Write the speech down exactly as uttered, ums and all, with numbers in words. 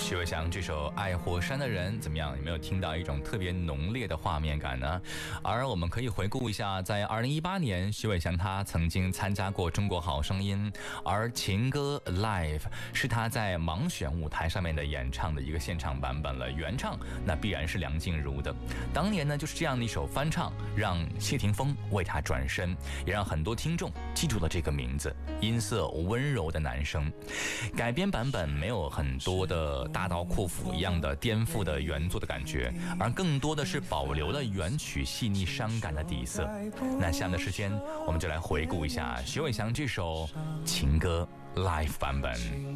许伟翔这首《爱火山的人》怎么样？有没有听到一种特别浓烈的画面感呢？而我们可以回顾一下，在二零一八年，许伟翔他曾经参加过《中国好声音》，而《情歌 Live》是他在盲选舞台上面的演唱的一个现场版本了。原唱那必然是梁静茹的。当年呢，就是这样的一首翻唱，让谢霆锋为他转身，也让很多听众记住了这个名字——音色温柔的男生。改编版本没有很多的大刀阔斧一样的颠覆的原作的感觉，而更多的是保留了原曲细腻伤感的底色。那下面的时间，我们就来回顾一下许伟翔这首情歌 Live 版本。